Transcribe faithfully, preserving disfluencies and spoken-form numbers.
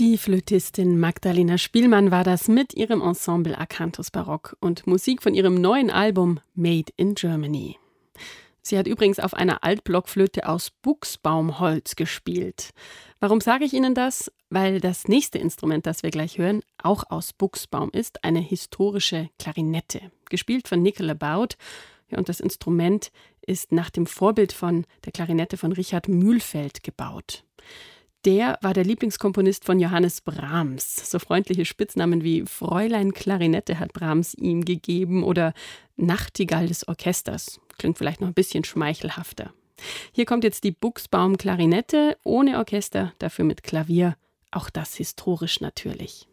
Die Flötistin Magdalena Spielmann war das mit ihrem Ensemble Acanthus Barock und Musik von ihrem neuen Album Made in Germany. Sie hat übrigens auf einer Altblockflöte aus Buchsbaumholz gespielt. Warum sage ich Ihnen das? Weil das nächste Instrument, das wir gleich hören, auch aus Buchsbaum ist, eine historische Klarinette, gespielt von Nicola Bout. Ja, und das Instrument ist nach dem Vorbild von der Klarinette von Richard Mühlfeld gebaut. Der war der Lieblingskomponist von Johannes Brahms. So freundliche Spitznamen wie Fräulein Klarinette hat Brahms ihm gegeben oder Nachtigall des Orchesters. Klingt vielleicht noch ein bisschen schmeichelhafter. Hier kommt jetzt die Buchsbaum-Klarinette ohne Orchester, dafür mit Klavier. Auch das historisch natürlich.